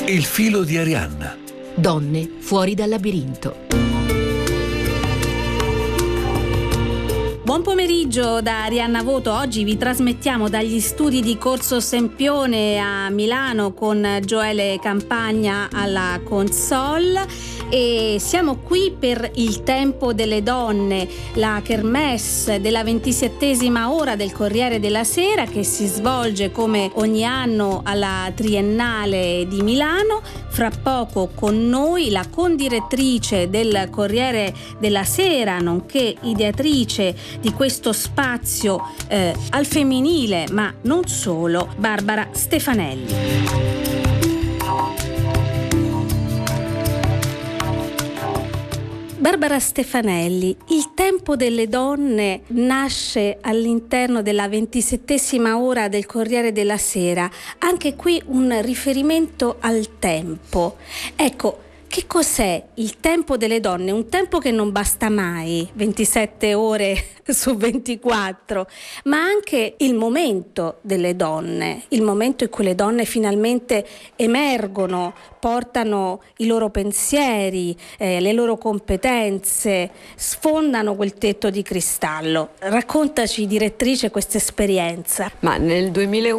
Il filo di Arianna. Donne fuori dal labirinto. Buon pomeriggio da Arianna Voto. Oggi vi trasmettiamo dagli studi di Corso Sempione a Milano con Gioele Campagna alla console e siamo qui per il Tempo delle Donne, la kermesse della 27ª ora del Corriere della Sera, che si svolge come ogni anno alla Triennale di Milano. Fra poco con noi la condirettrice del Corriere della Sera, nonché ideatrice di questo spazio al femminile, ma non solo, Barbara Stefanelli. Barbara Stefanelli, il Tempo delle Donne nasce all'interno della 27ª ora del Corriere della Sera. Anche qui un riferimento al tempo. Ecco, che cos'è il tempo delle donne? Un tempo che non basta mai, 27 ore su 24, ma anche il momento delle donne, il momento in cui le donne finalmente emergono, portano i loro pensieri, le loro competenze, sfondano quel tetto di cristallo. Raccontaci, direttrice, questa esperienza. Ma nel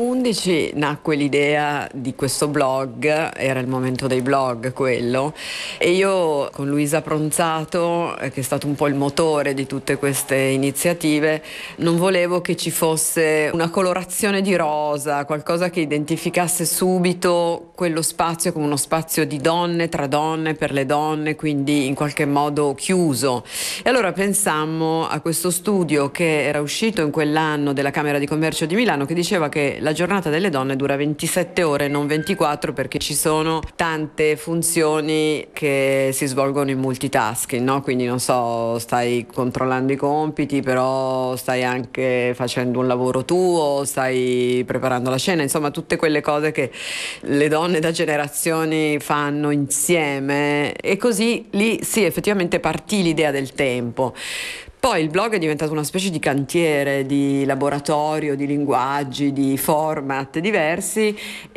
2011 nacque l'idea di questo blog, era il momento dei blog quello, e io con Luisa Pronzato, che è stato un po' il motore di tutte queste iniziative, non volevo che ci fosse una colorazione di rosa, qualcosa che identificasse subito quello spazio come uno spazio di donne, tra donne, per le donne, quindi in qualche modo chiuso. E allora pensammo a questo studio che era uscito in quell'anno della Camera di Commercio di Milano, che diceva che la giornata delle donne dura 27 ore, non 24, perché ci sono tante funzioni che si svolgono in multitasking, no? Quindi non so, stai controllando i compiti, però stai anche facendo un lavoro tuo, stai preparando la cena, insomma tutte quelle cose che le donne da generazioni fanno insieme. E così lì sì, effettivamente partì l'idea del tempo. Poi il blog è diventato una specie di cantiere, di laboratorio, di linguaggi, di format diversi,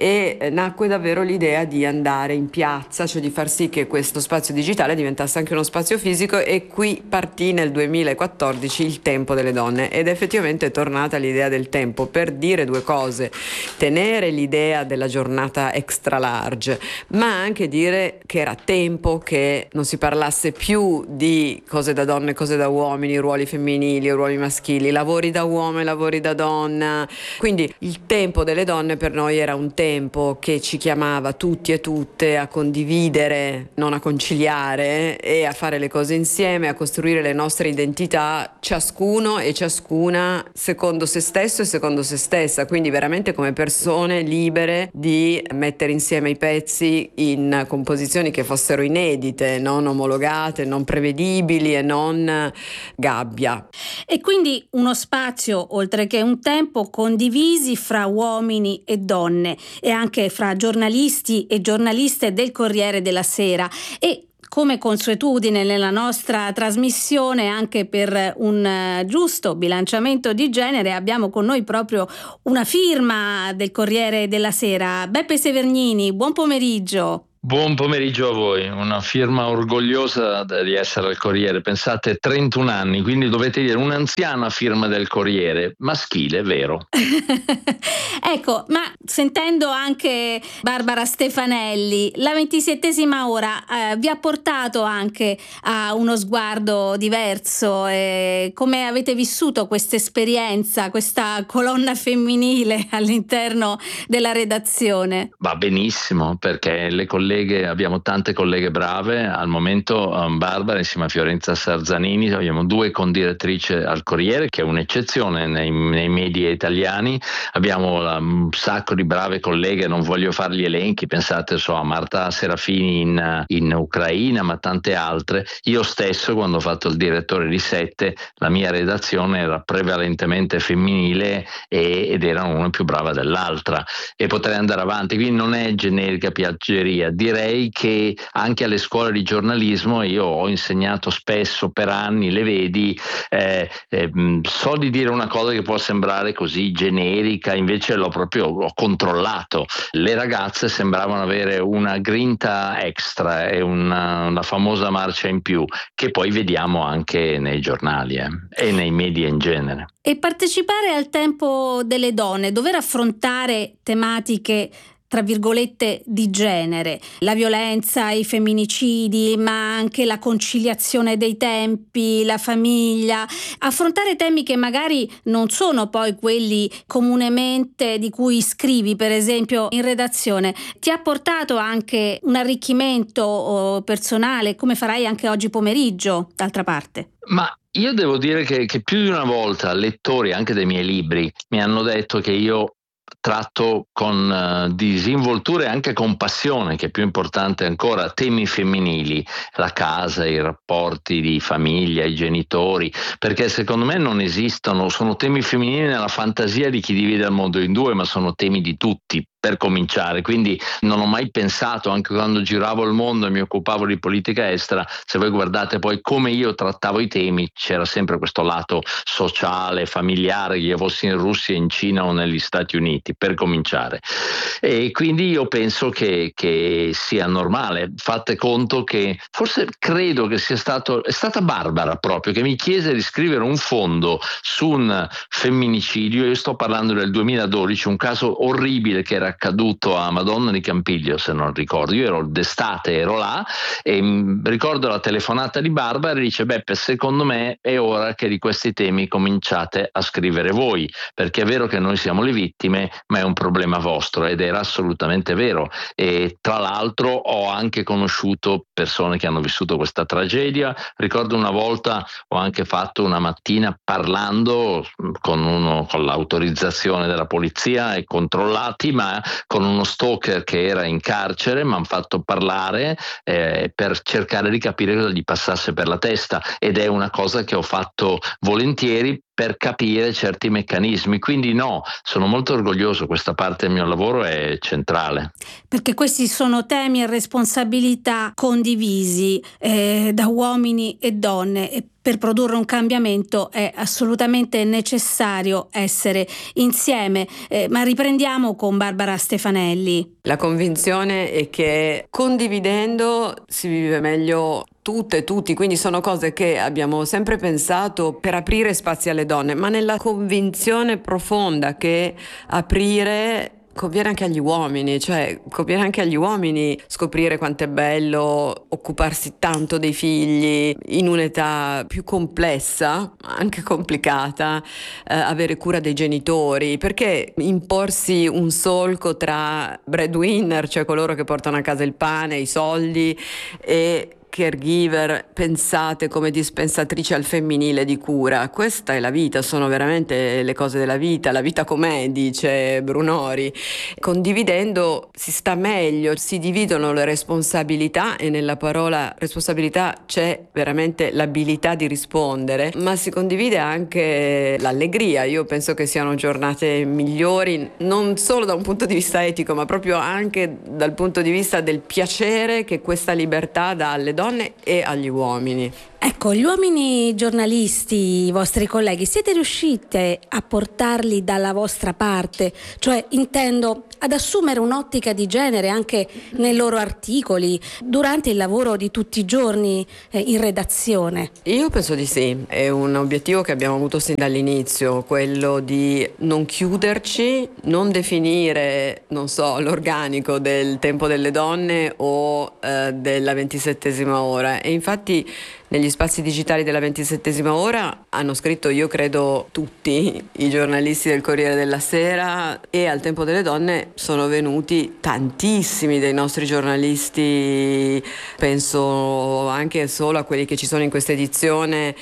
e nacque davvero l'idea di andare in piazza, cioè di far sì che questo spazio digitale diventasse anche uno spazio fisico, e qui partì nel 2014 il Tempo delle Donne, ed effettivamente è tornata l'idea del tempo per dire due cose: tenere l'idea della giornata extra large, ma anche dire che era tempo che non si parlasse più di cose da donne, cose da uomini, ruoli femminili, ruoli maschili, lavori da uomo e lavori da donna. Quindi il tempo delle donne per noi era un tempo che ci chiamava tutti e tutte a condividere, non a conciliare, e a fare le cose insieme, a costruire le nostre identità, ciascuno e ciascuna secondo se stesso e secondo se stessa, quindi veramente come persone libere di mettere insieme i pezzi in composizioni che fossero inedite, non omologate, non prevedibili e non gabbia. E quindi uno spazio, oltre che un tempo, condivisi fra uomini e donne, e anche fra giornalisti e giornaliste del Corriere della Sera. E come consuetudine nella nostra trasmissione, anche per un giusto bilanciamento di genere, abbiamo con noi proprio una firma del Corriere della Sera. Beppe Severnini, buon pomeriggio. Buon pomeriggio a voi, una firma orgogliosa di essere al Corriere. Pensate, 31 anni, quindi dovete dire un'anziana firma del Corriere, maschile, vero? Ecco, ma sentendo anche Barbara Stefanelli, la 27ª ora vi ha portato anche a uno sguardo diverso. Come avete vissuto questa esperienza, questa colonna femminile all'interno della redazione? Va benissimo, perché le colleghe, abbiamo tante colleghe brave. Al momento Barbara insieme a Fiorenza Sarzanini abbiamo 2 condirettrici al Corriere, che è un'eccezione nei media italiani. Abbiamo un sacco di brave colleghe, non voglio fare gli elenchi, pensate a Marta Serafini in Ucraina, ma tante altre. Io stesso, quando ho fatto il direttore di 7, la mia redazione era prevalentemente femminile ed era una più brava dell'altra, e potrei andare avanti, quindi non è generica piaggeria. direi che anche alle scuole di giornalismo io ho insegnato spesso per anni, le vedi, so di dire una cosa che può sembrare così generica, invece ho controllato. Le ragazze sembravano avere una grinta extra e una famosa marcia in più, che poi vediamo anche nei giornali e nei media in genere. E partecipare al Tempo delle Donne, dover affrontare tematiche tra virgolette di genere, la violenza, i femminicidi, ma anche la conciliazione dei tempi, la famiglia, affrontare temi che magari non sono poi quelli comunemente di cui scrivi, per esempio in redazione, ti ha portato anche un arricchimento personale, come farai anche oggi pomeriggio, d'altra parte? Ma io devo dire che più di una volta lettori anche dei miei libri mi hanno detto che io tratto con disinvoltura e anche con passione, che è più importante ancora, temi femminili, la casa, i rapporti di famiglia, i genitori, perché secondo me non esistono, sono temi femminili nella fantasia di chi divide il mondo in due, ma sono temi di tutti, per cominciare. Quindi non ho mai pensato, anche quando giravo il mondo e mi occupavo di politica estera, se voi guardate poi come io trattavo i temi, c'era sempre questo lato sociale, familiare, che io fossi in Russia, in Cina o negli Stati Uniti, per cominciare. E quindi io penso che sia normale. Fate conto che forse credo che è stata Barbara proprio che mi chiese di scrivere un fondo su un femminicidio. Io sto parlando del 2012, un caso orribile che era accaduto a Madonna di Campiglio, se non ricordo. Io ero d'estate, ero là e ricordo la telefonata di Barbara e dice: Beppe, secondo me è ora che di questi temi cominciate a scrivere voi, perché è vero che noi siamo le vittime, ma è un problema vostro. Ed era assolutamente vero. E tra l'altro ho anche conosciuto persone che hanno vissuto questa tragedia. Ricordo una volta ho anche fatto una mattina parlando con l'autorizzazione della polizia e controllati, ma con uno stalker che era in carcere. Mi hanno fatto parlare per cercare di capire cosa gli passasse per la testa, ed è una cosa che ho fatto volentieri per capire certi meccanismi. Quindi no, sono molto orgoglioso, questa parte del mio lavoro è centrale. Perché questi sono temi e responsabilità condivisi da uomini e donne, e per produrre un cambiamento è assolutamente necessario essere insieme. Ma riprendiamo con Barbara Stefanelli. La convinzione è che condividendo si vive meglio tutte e tutti, quindi sono cose che abbiamo sempre pensato per aprire spazi alle donne, ma nella convinzione profonda che aprire conviene anche agli uomini, cioè conviene anche agli uomini scoprire quanto è bello occuparsi tanto dei figli in un'età più complessa, anche complicata, avere cura dei genitori, perché imporsi un solco tra breadwinner, cioè coloro che portano a casa il pane, i soldi, e caregiver pensate come dispensatrice al femminile di cura. Questa è la vita, sono veramente le cose della vita, la vita com'è, dice Brunori. Condividendo si sta meglio, si dividono le responsabilità, e nella parola responsabilità c'è veramente l'abilità di rispondere, ma si condivide anche l'allegria. Io penso che siano giornate migliori, non solo da un punto di vista etico, ma proprio anche dal punto di vista del piacere che questa libertà dà alle donne e agli uomini. Ecco, gli uomini giornalisti, i vostri colleghi, siete riuscite a portarli dalla vostra parte? Cioè, intendo, ad assumere un'ottica di genere anche nei loro articoli, durante il lavoro di tutti i giorni in redazione? Io penso di sì, è un obiettivo che abbiamo avuto sin dall'inizio, quello di non chiuderci, non definire, l'organico del Tempo delle Donne o della 27esima ora. E infatti negli spazi digitali della 27esima ora hanno scritto, io credo, tutti i giornalisti del Corriere della Sera, e al Tempo delle Donne sono venuti tantissimi dei nostri giornalisti, penso anche solo a quelli che ci sono in questa edizione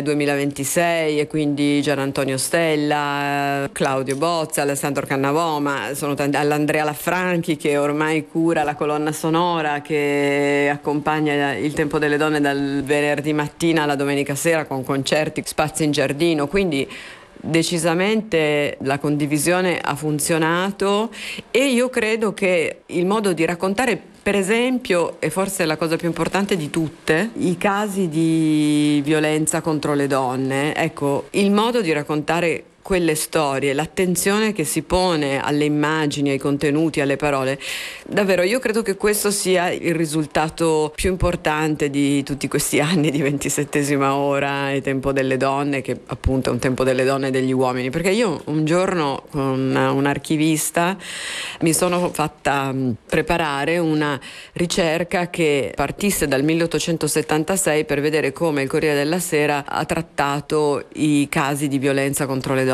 2026, e quindi Gian Antonio Stella, Claudio Bozza, Alessandro Cannavò, ma sono all'Andrea Laffranchi, che ormai cura la colonna sonora che accompagna il Tempo delle Donne dal venerdì mattina alla domenica sera, con concerti, spazi in giardino. Quindi decisamente la condivisione ha funzionato, e io credo che il modo di raccontare Per esempio, e forse la cosa più importante di tutte, i casi di violenza contro le donne. Ecco, il modo di raccontare quelle storie, l'attenzione che si pone alle immagini, ai contenuti, alle parole, davvero io credo che questo sia il risultato più importante di tutti questi anni di 27esima ora e tempo delle donne, che appunto è un tempo delle donne e degli uomini, perché io un giorno con un archivista mi sono fatta preparare una ricerca che partisse dal 1876 per vedere come il Corriere della Sera ha trattato i casi di violenza contro le donne.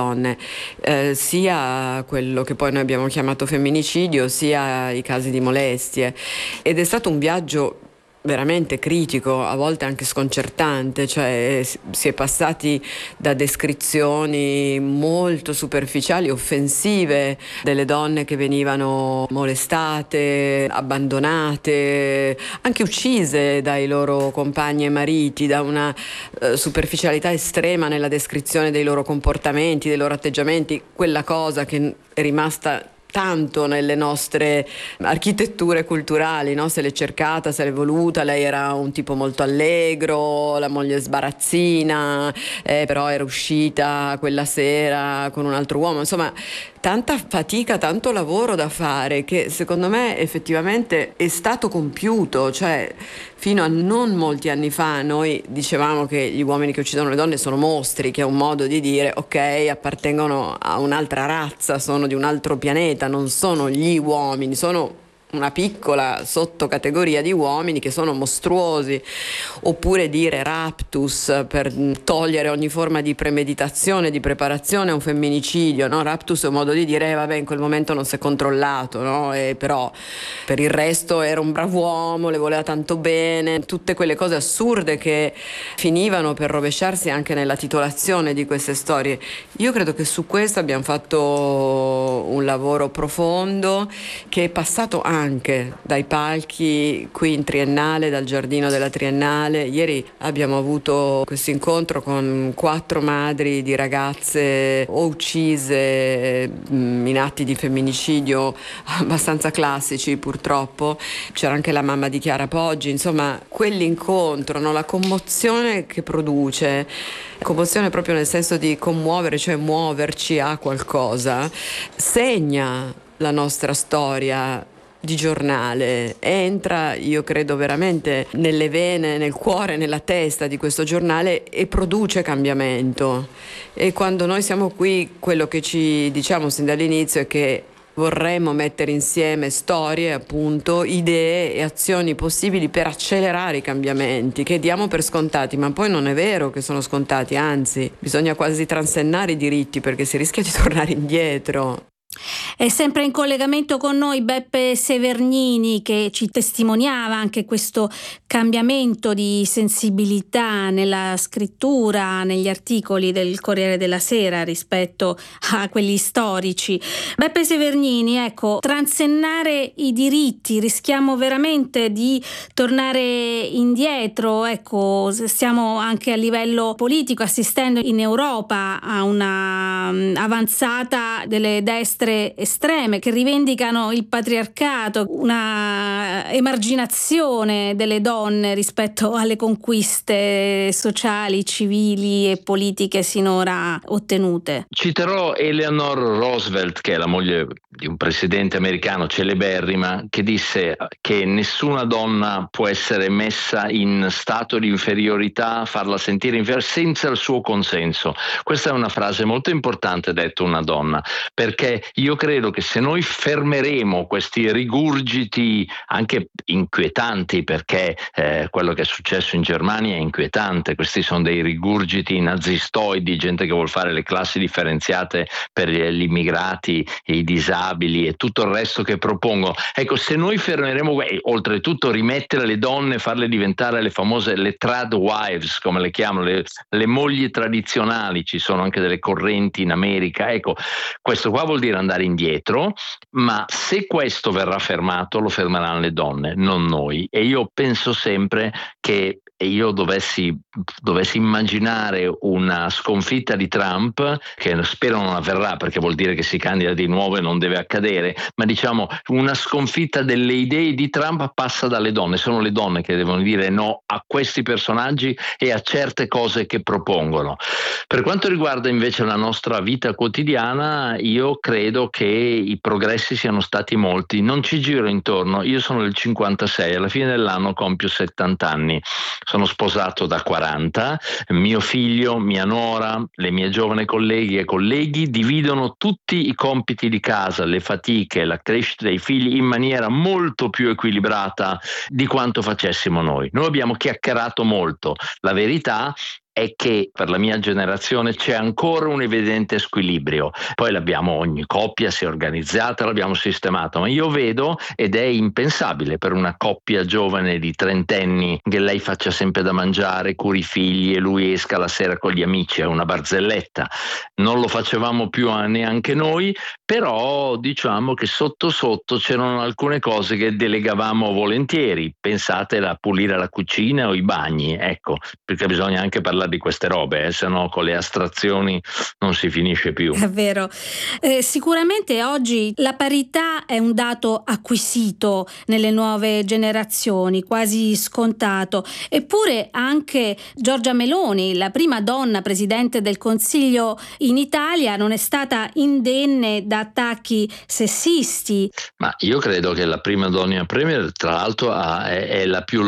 Sia quello che poi noi abbiamo chiamato femminicidio, sia i casi di molestie, ed è stato un viaggio veramente critico, a volte anche sconcertante, cioè si è passati da descrizioni molto superficiali, offensive delle donne che venivano molestate, abbandonate, anche uccise dai loro compagni e mariti, da una superficialità estrema nella descrizione dei loro comportamenti, dei loro atteggiamenti, quella cosa che è rimasta tanto nelle nostre architetture culturali, no? Se l'è cercata, se l'è voluta, lei era un tipo molto allegro, la moglie sbarazzina, però era uscita quella sera con un altro uomo, insomma tanta fatica, tanto lavoro da fare che secondo me effettivamente è stato compiuto, cioè fino a non molti anni fa noi dicevamo che gli uomini che uccidono le donne sono mostri, che è un modo di dire ok, appartengono a un'altra razza, sono di un altro pianeta, non sono gli uomini, sono una piccola sottocategoria di uomini che sono mostruosi, oppure dire raptus per togliere ogni forma di premeditazione, di preparazione a un femminicidio, no? Raptus è un modo di dire vabbè, in quel momento non si è controllato, no? Però per il resto era un bravo uomo, le voleva tanto bene, tutte quelle cose assurde che finivano per rovesciarsi anche nella titolazione di queste storie. Io credo che su questo abbiamo fatto un lavoro profondo che è passato anche dai palchi qui in Triennale, dal giardino della Triennale. Ieri abbiamo avuto questo incontro con 4 madri di ragazze o uccise in atti di femminicidio abbastanza classici purtroppo. C'era anche la mamma di Chiara Poggi, insomma quell'incontro, no? La commozione che produce, commozione proprio nel senso di commuovere, cioè muoverci a qualcosa, segna la nostra storia di giornale, entra, io credo veramente nelle vene, nel cuore, nella testa di questo giornale e produce cambiamento. E quando noi siamo qui, quello che ci diciamo sin dall'inizio è che vorremmo mettere insieme storie, appunto, idee e azioni possibili per accelerare i cambiamenti che diamo per scontati, ma poi non è vero che sono scontati, anzi bisogna quasi transennare i diritti perché si rischia di tornare indietro. È sempre in collegamento con noi Beppe Severnini, che ci testimoniava anche questo cambiamento di sensibilità nella scrittura, negli articoli del Corriere della Sera rispetto a quelli storici. Beppe Severnini, ecco, transennare i diritti, rischiamo veramente di tornare indietro, ecco, stiamo anche a livello politico assistendo in Europa a una avanzata delle destre estreme che rivendicano il patriarcato, una emarginazione delle donne rispetto alle conquiste sociali, civili e politiche sinora ottenute. Citerò Eleanor Roosevelt, che è la moglie di un presidente americano celeberrima, che disse che nessuna donna può essere messa in stato di inferiorità, farla sentire inferiore senza il suo consenso. Questa è una frase molto importante detta una donna, perché io credo che se noi fermeremo questi rigurgiti anche inquietanti, perché quello che è successo in Germania è inquietante, questi sono dei rigurgiti nazistoidi, gente che vuol fare le classi differenziate per gli immigrati, i disabili e tutto il resto che propongo. Ecco, se noi fermeremo, oltretutto rimettere le donne, farle diventare le famose le trad wives, come le chiamano, le mogli tradizionali, ci sono anche delle correnti in America, ecco, questo qua vuol dire andare indietro, ma se questo verrà fermato lo fermeranno le donne, non noi. E io penso sempre che io dovessi immaginare una sconfitta di Trump, che spero non avverrà perché vuol dire che si candida di nuovo e non deve accadere, ma diciamo una sconfitta delle idee di Trump passa dalle donne. Sono le donne che devono dire no a questi personaggi e a certe cose che propongono. Per quanto riguarda invece la nostra vita quotidiana, io credo che i progressi siano stati molti. Non ci giro intorno, io sono del 56, alla fine dell'anno compio 70 anni. Sono sposato da 40, mio figlio, mia nuora, le mie giovani colleghe e colleghi dividono tutti i compiti di casa, le fatiche, la crescita dei figli in maniera molto più equilibrata di quanto facessimo noi. Noi abbiamo chiacchierato molto. La verità è che per la mia generazione c'è ancora un evidente squilibrio. Poi ogni coppia si è organizzata, l'abbiamo sistemato, ma io vedo, ed è impensabile per una coppia giovane di trentenni, che lei faccia sempre da mangiare, curi i figli e lui esca la sera con gli amici, è una barzelletta. Non lo facevamo più neanche noi, però diciamo che sotto sotto c'erano alcune cose che delegavamo volentieri. Pensate a pulire la cucina o i bagni, ecco, perché bisogna anche parlare di queste robe, se no con le astrazioni non si finisce più. È vero. Sicuramente oggi la parità è un dato acquisito nelle nuove generazioni, quasi scontato. Eppure anche Giorgia Meloni, la prima donna presidente del Consiglio in Italia, non è stata indenne da attacchi sessisti. Ma io credo che la prima donna premier, tra l'altro, è la più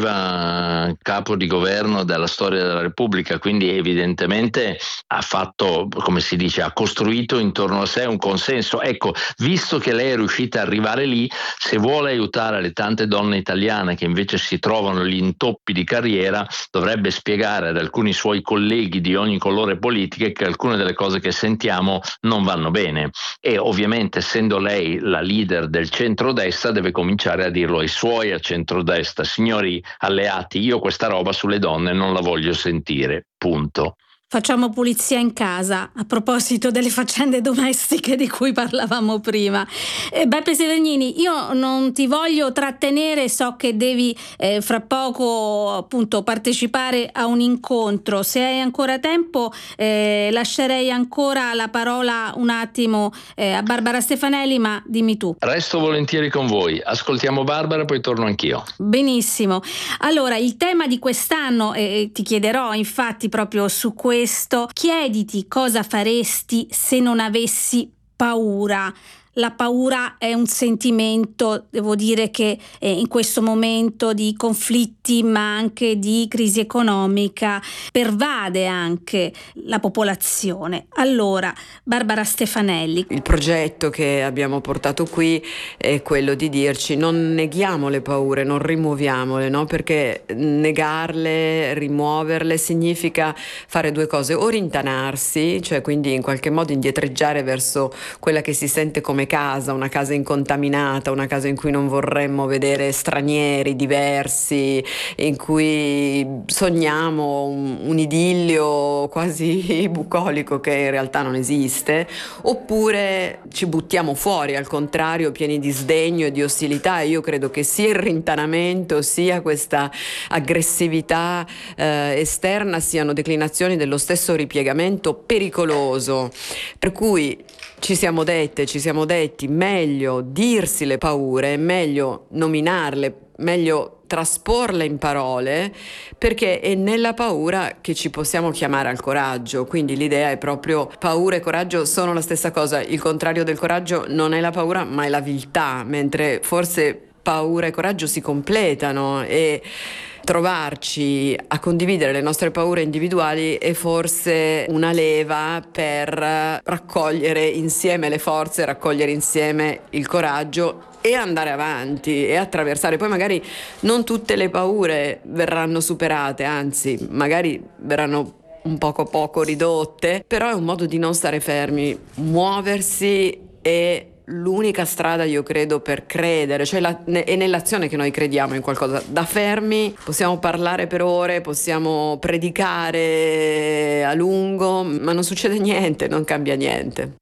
longeva capo di governo della storia della Repubblica, quindi evidentemente ha fatto, come si dice, ha costruito intorno a sé un consenso. Ecco, visto che lei è riuscita ad arrivare lì, se vuole aiutare le tante donne italiane che invece si trovano gli intoppi di carriera, dovrebbe spiegare ad alcuni suoi colleghi di ogni colore politico che alcune delle cose che sentiamo non vanno bene. E ovviamente, essendo lei la leader del centrodestra, deve cominciare a dirlo ai suoi a centrodestra: signori alleati, io questa roba sulle donne non la voglio sentire. Punto. Facciamo pulizia in casa, a proposito delle faccende domestiche di cui parlavamo prima. Beppe Severgnini, io non ti voglio trattenere, so che devi fra poco appunto partecipare a un incontro. Se hai ancora tempo lascerei ancora la parola un attimo a Barbara Stefanelli, ma dimmi tu. Resto volentieri con voi, ascoltiamo Barbara, poi torno anch'io. Benissimo. Allora, il tema di quest'anno, ti chiederò infatti proprio su questo, chiediti cosa faresti se non avessi paura. La paura è un sentimento, devo dire, che in questo momento di conflitti ma anche di crisi economica pervade anche la popolazione. Allora, Barbara Stefanelli. Il progetto che abbiamo portato qui è quello di dirci: non neghiamo le paure, non rimuoviamole, no? Perché negarle, rimuoverle significa fare due cose: o rintanarsi, cioè quindi in qualche modo indietreggiare verso quella che si sente come casa, una casa incontaminata, una casa in cui non vorremmo vedere stranieri, diversi, in cui sogniamo un idillio quasi bucolico che in realtà non esiste, oppure ci buttiamo fuori, al contrario, pieni di sdegno e di ostilità. E io credo che sia il rintanamento sia questa aggressività esterna siano declinazioni dello stesso ripiegamento pericoloso, per cui ci siamo detti meglio dirsi le paure, meglio nominarle, meglio trasporle in parole, perché è nella paura che ci possiamo chiamare al coraggio. Quindi l'idea è proprio: paura e coraggio sono la stessa cosa. Il contrario del coraggio non è la paura ma è la viltà, mentre forse paura e coraggio si completano, e trovarci a condividere le nostre paure individuali è forse una leva per raccogliere insieme le forze, raccogliere insieme il coraggio e andare avanti e attraversare. Poi magari non tutte le paure verranno superate, anzi magari verranno un poco ridotte, però è un modo di non stare fermi. Muoversi è l'unica strada, io credo, per credere, cioè è nell'azione che noi crediamo in qualcosa. Da fermi possiamo parlare per ore, possiamo predicare a lungo, ma non succede niente, non cambia niente.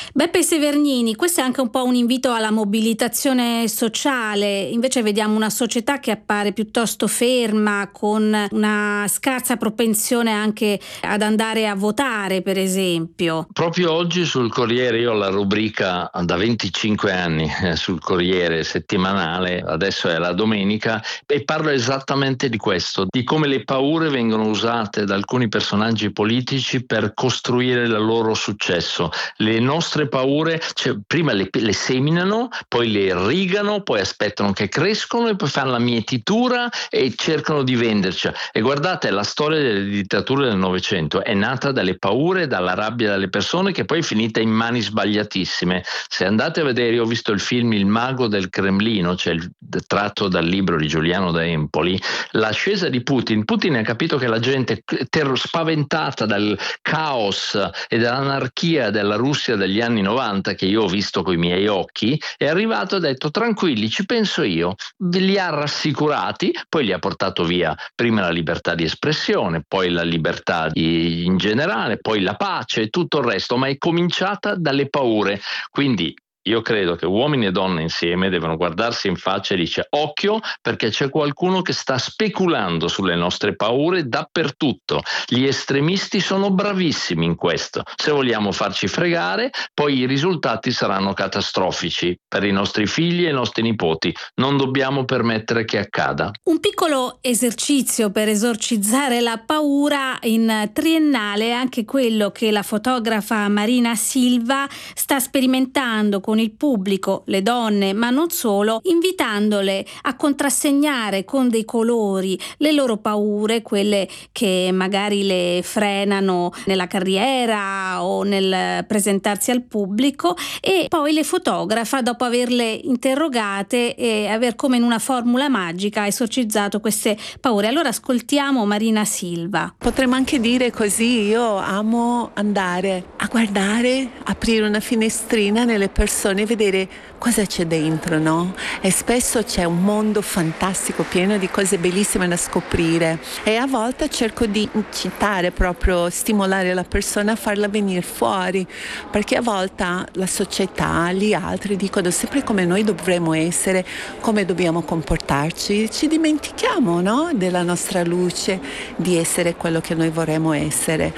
Beppe Severnini, questo è anche un po' un invito alla mobilitazione sociale, invece vediamo una società che appare piuttosto ferma, con una scarsa propensione anche ad andare a votare, per esempio. Proprio oggi sul Corriere, io ho la rubrica da 25 anni sul Corriere settimanale, adesso è la domenica, e parlo esattamente di questo, di come le paure vengono usate da alcuni personaggi politici per costruire il loro successo. Le nostre paure, prima le seminano, poi le irrigano, poi aspettano che crescono e poi fanno la mietitura e cercano di venderci. E guardate, la storia delle dittature del Novecento è nata dalle paure, dalla rabbia delle persone, che poi è finita in mani sbagliatissime. Se andate a vedere, io ho visto il film Il mago del Cremlino, cioè tratto dal libro di Giuliano da Empoli, l'ascesa di Putin ha capito che la gente spaventata dal caos e dall'anarchia della Russia degli anni 90, che io ho visto coi miei occhi, è arrivato e ha detto: tranquilli, ci penso io. Li ha rassicurati, poi li ha portato via prima la libertà di espressione, poi la libertà in generale, poi la pace e tutto il resto, ma è cominciata dalle paure. Quindi io credo che uomini e donne insieme devono guardarsi in faccia e dice: occhio, perché c'è qualcuno che sta speculando sulle nostre paure dappertutto. Gli estremisti sono bravissimi in questo. Se vogliamo farci fregare, poi i risultati saranno catastrofici per i nostri figli e i nostri nipoti. Non dobbiamo permettere che accada. Un piccolo esercizio per esorcizzare la paura in Triennale è anche quello che la fotografa Marina Silva sta sperimentando con il pubblico, le donne, ma non solo, invitandole a contrassegnare con dei colori le loro paure, quelle che magari le frenano nella carriera o nel presentarsi al pubblico, e poi le fotografa dopo averle interrogate e aver, come in una formula magica, esorcizzato queste paure. Allora ascoltiamo Marina Silva. Potremmo anche dire così: io amo andare a guardare, aprire una finestrina nelle persone e vedere cosa c'è dentro, no? E spesso c'è un mondo fantastico pieno di cose bellissime da scoprire, e a volte cerco di incitare, proprio stimolare la persona a farla venire fuori, perché a volte la società, gli altri dicono sempre come noi dovremmo essere, come dobbiamo comportarci, ci dimentichiamo, no? Della nostra luce, di essere quello che noi vorremmo essere.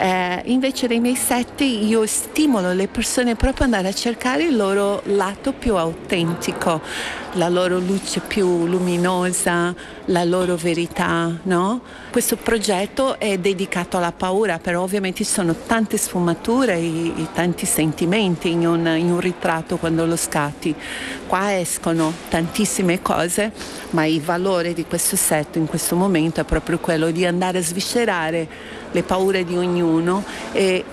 Invece dei miei set io stimolo le persone proprio ad andare a cercare il loro lato più autentico, la loro luce più luminosa, la loro verità, no? Questo progetto è dedicato alla paura, però ovviamente ci sono tante sfumature e tanti sentimenti in un ritratto quando lo scatti. Qua escono tantissime cose, ma il valore di questo set in questo momento è proprio quello di andare a sviscerare le paure di ognuno e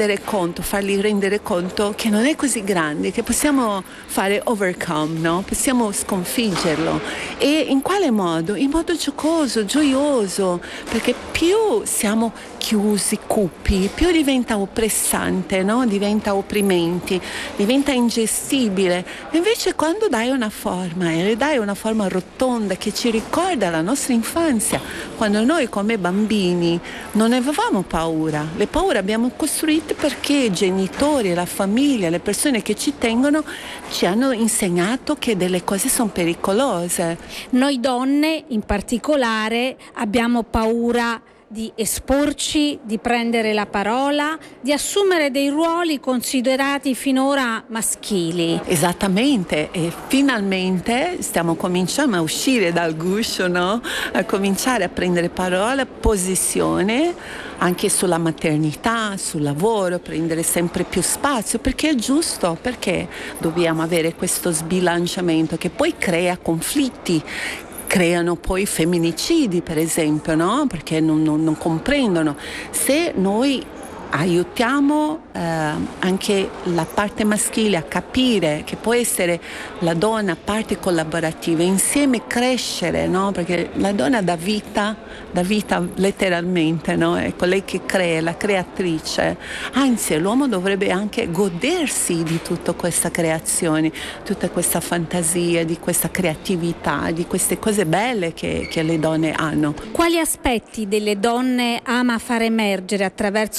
fargli rendere conto che non è così grande, che possiamo fare overcome, no? Possiamo sconfiggerlo. E in quale modo? In modo giocoso, gioioso, perché più siamo chiusi, cupi, più diventa oppressante, no? Diventa opprimenti, diventa ingestibile. Invece quando dai una forma, e le dai una forma rotonda che ci ricorda la nostra infanzia, quando noi come bambini non avevamo paura, le paure abbiamo costruite perché i genitori, la famiglia, le persone che ci tengono ci hanno insegnato che delle cose sono pericolose. Noi donne in particolare abbiamo paura di esporci, di prendere la parola, di assumere dei ruoli considerati finora maschili. Esattamente, e finalmente stiamo cominciando a uscire dal guscio, no? A cominciare a prendere parola, posizione anche sulla maternità, sul lavoro, prendere sempre più spazio, perché è giusto, perché dobbiamo avere questo sbilanciamento che poi crea conflitti, creano poi femminicidi, per esempio, no? Perché non comprendono. Se noi aiutiamo anche la parte maschile a capire che può essere la donna parte collaborativa, insieme crescere, no? Perché la donna dà vita letteralmente, no? È colei che crea, la creatrice. Anzi, l'uomo dovrebbe anche godersi di tutta questa creazione, tutta questa fantasia, di questa creatività, di queste cose belle che le donne hanno. Quali aspetti delle donne ama far emergere attraverso le sue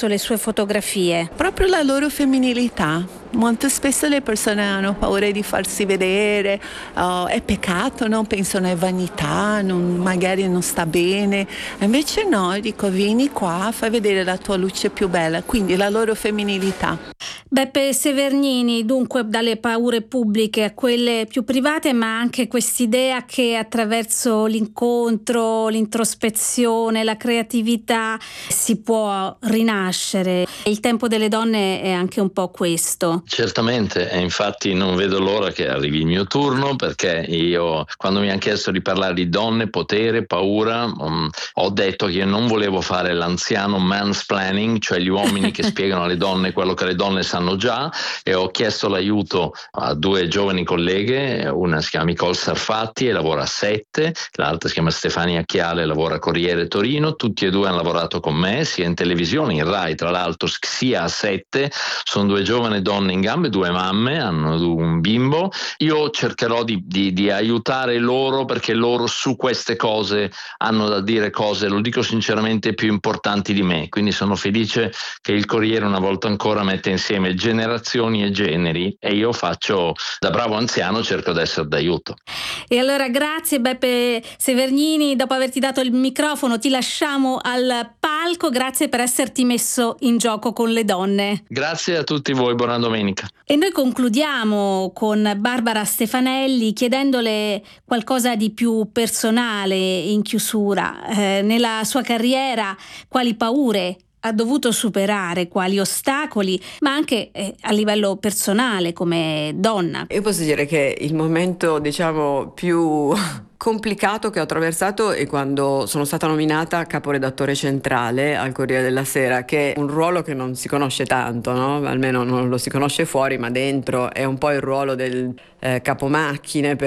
fotografie? Proprio la loro femminilità. Molto spesso le persone hanno paura di farsi vedere, è peccato, no? Pensano è vanità, magari non sta bene. Invece no, dico vieni qua, fai vedere la tua luce più bella, quindi la loro femminilità. Beppe Severnini, dunque dalle paure pubbliche a quelle più private, ma anche quest'idea che attraverso l'incontro, l'introspezione, la creatività si può rinascere. Il tempo delle donne è anche un po' questo. Certamente, e infatti non vedo l'ora che arrivi il mio turno, perché io, quando mi hanno chiesto di parlare di donne, potere, paura, ho detto che io non volevo fare l'anziano mansplaining, cioè gli uomini che spiegano alle donne quello che le donne sanno già, e ho chiesto l'aiuto a 2 giovani colleghe, una si chiama Nicole Sarfatti e lavora a 7, l'altra si chiama Stefania Chiale e lavora a Corriere Torino. Tutti e 2 hanno lavorato con me, sia in televisione, in Rai, tra l'altro sia a 7, sono 2 giovani donne in gambe, 2 mamme, hanno un bimbo. Io cercherò di aiutare loro, perché loro su queste cose hanno da dire cose, lo dico sinceramente, più importanti di me, quindi sono felice che il Corriere una volta ancora mette insieme generazioni e generi, e io faccio da bravo anziano, cerco di essere d'aiuto. E allora grazie Beppe Severnini, dopo averti dato il microfono ti lasciamo al palco, grazie per esserti messo in gioco con le donne. Grazie a tutti voi, buona domenica. E noi concludiamo con Barbara Stefanelli chiedendole qualcosa di più personale in chiusura. Nella sua carriera quali paure ha dovuto superare, quali ostacoli, ma anche a livello personale come donna? Io posso dire che il momento, diciamo, più complicato che ho attraversato è quando sono stata nominata caporedattore centrale al Corriere della Sera, che è un ruolo che non si conosce tanto, no? Almeno non lo si conosce fuori, ma dentro è un po' il ruolo del capomacchine,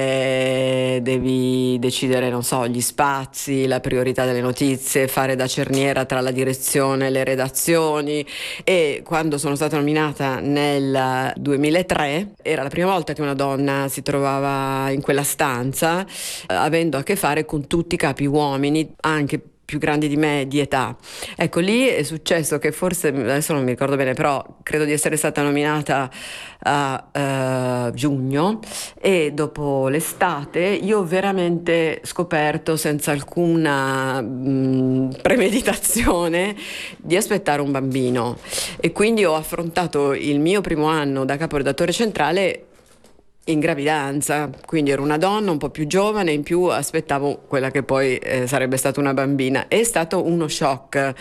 perché devi decidere, non so, gli spazi, la priorità delle notizie, fare da cerniera tra la direzione e le redazioni. E quando sono stata nominata nel 2003 era la prima volta che una donna si trovava in quella stanza, avendo a che fare con tutti i capi uomini, anche più grandi di me di età. Ecco, lì è successo che forse, adesso non mi ricordo bene, però credo di essere stata nominata a giugno, e dopo l'estate io ho veramente scoperto, senza alcuna premeditazione, di aspettare un bambino, e quindi ho affrontato il mio primo anno da caporedattore centrale in gravidanza, quindi ero una donna un po' più giovane, in più aspettavo quella che poi sarebbe stata una bambina. È stato uno shock,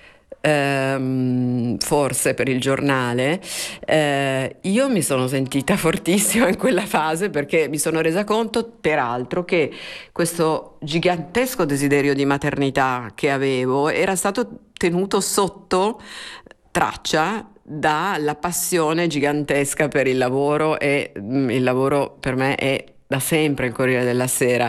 forse per il giornale. Io mi sono sentita fortissima in quella fase, perché mi sono resa conto, peraltro, che questo gigantesco desiderio di maternità che avevo era stato tenuto sotto traccia dalla passione gigantesca per il lavoro, e il lavoro per me è da sempre il Corriere della Sera.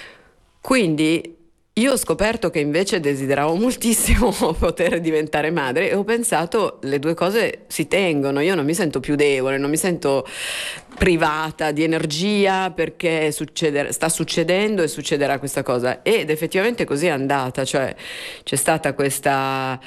Quindi io ho scoperto che invece desideravo moltissimo poter diventare madre, e ho pensato le 2 cose si tengono. Io non mi sento più debole, non mi sento privata di energia, perché sta succedendo e succederà questa cosa, ed effettivamente così è andata. Cioè c'è stata questa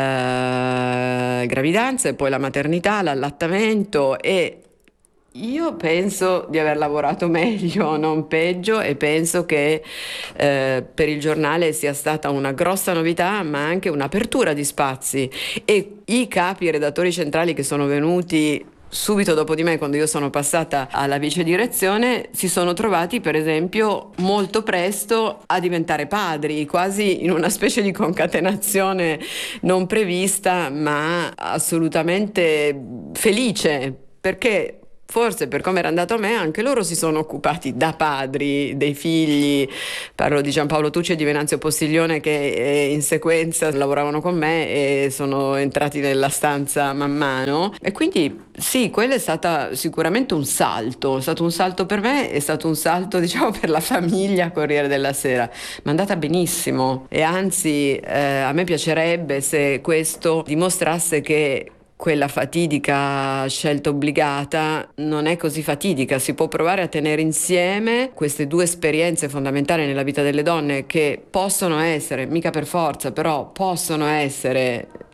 gravidanza e poi la maternità, l'allattamento, e io penso di aver lavorato meglio, non peggio, e penso che per il giornale sia stata una grossa novità, ma anche un'apertura di spazi, e i capi redattori centrali che sono venuti subito dopo di me, quando io sono passata alla vice direzione, si sono trovati, per esempio, molto presto a diventare padri, quasi in una specie di concatenazione non prevista, ma assolutamente felice, perché forse per come era andato a me, anche loro si sono occupati da padri dei figli. Parlo di Giampaolo Tucci e di Venanzio Postiglione, che in sequenza lavoravano con me e sono entrati nella stanza man mano. E quindi sì, quello è stato sicuramente un salto. È stato un salto per me, è stato un salto, diciamo, per la famiglia Corriere della Sera. Ma è andata benissimo, e anzi a me piacerebbe se questo dimostrasse che quella fatidica scelta obbligata non è così fatidica. Si può provare a tenere insieme queste 2 esperienze fondamentali nella vita delle donne, che possono essere, mica per forza, però possono essere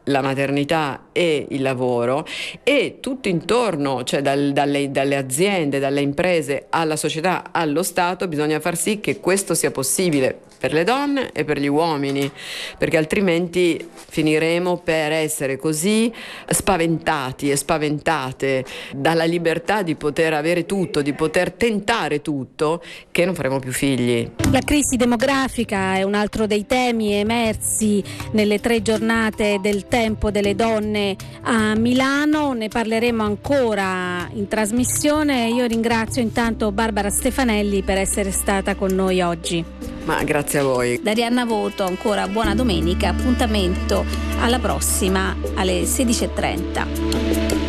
la maternità e il lavoro, e tutto intorno, cioè dalle aziende, dalle imprese alla società, allo Stato, bisogna far sì che questo sia possibile per le donne e per gli uomini, perché altrimenti finiremo per essere così spaventati e spaventate dalla libertà di poter avere tutto, di poter tentare tutto, che non faremo più figli. La crisi demografica è un altro dei temi emersi nelle 3 giornate del tempo delle donne a Milano. Ne parleremo ancora in trasmissione. Io ringrazio intanto Barbara Stefanelli per essere stata con noi oggi. Ma grazie a voi. Da Arianna Voto ancora buona domenica, appuntamento alla prossima alle 16:30.